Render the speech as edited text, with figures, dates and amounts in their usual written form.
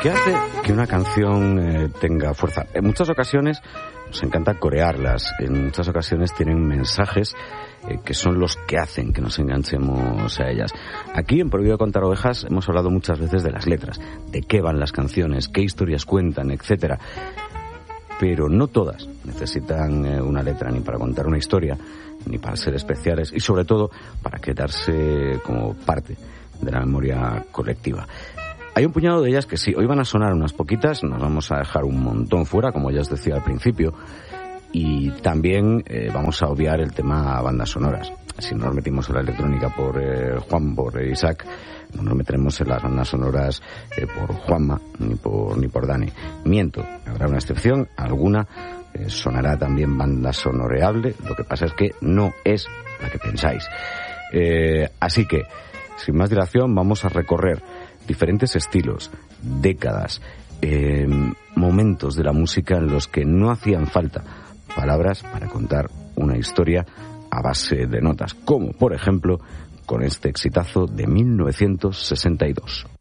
¿Qué hace que una canción tenga fuerza? En muchas ocasiones nos encanta corearlas, en muchas ocasiones tienen mensajes que son los que hacen que nos enganchemos a ellas. Aquí en Prohibido Contar Ovejas hemos hablado muchas veces de las letras, de qué van las canciones, qué historias cuentan, etcétera. Pero no todas necesitan una letra ni para contar una historia, ni para ser especiales y sobre todo para quedarse como parte de la memoria colectiva. Hay un puñado de ellas que sí, hoy van a sonar unas poquitas, nos vamos a dejar un montón fuera, como ya os decía al principio, y también vamos a obviar el tema bandas sonoras. Si no nos metimos en la electrónica por Juan, por Isaac, no nos meteremos en las bandas sonoras por Juanma ni por Dani. Miento, habrá una excepción, alguna sonará también banda sonoreable, lo que pasa es que no es la que pensáis. Así que, sin más dilación, vamos a recorrer diferentes estilos, décadas, momentos de la música en los que no hacían falta palabras para contar una historia a base de notas, como por ejemplo con este exitazo de 1962.